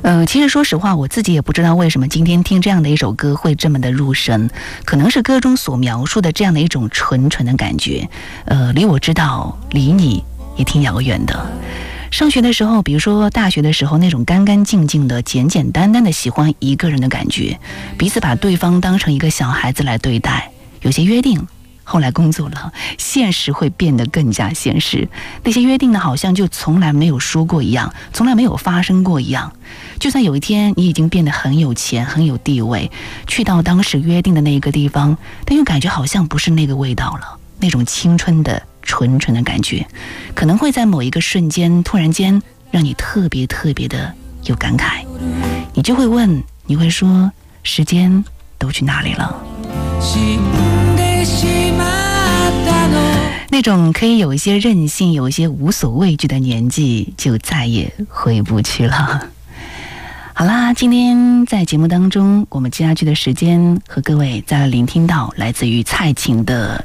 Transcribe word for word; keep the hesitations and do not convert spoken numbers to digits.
呃，其实说实话，我自己也不知道为什么今天听这样的一首歌会这么的入神，可能是歌中所描述的这样的一种纯纯的感觉，呃，离我知道，离你也挺遥远的。上学的时候，比如说大学的时候，那种干干净净的、简简单单的喜欢一个人的感觉，彼此把对方当成一个小孩子来对待，有些约定。后来工作了，现实会变得更加现实。那些约定呢，好像就从来没有说过一样，从来没有发生过一样。就算有一天你已经变得很有钱、很有地位，去到当时约定的那个地方，但又感觉好像不是那个味道了。那种青春的、纯纯的感觉，可能会在某一个瞬间，突然间让你特别特别的有感慨。你就会问，你会说，时间都去哪里了？那种可以有一些任性、有一些无所畏惧的年纪，就再也回不去了。好啦，今天在节目当中，我们接下去的时间和各位再来聆听到来自于蔡琴的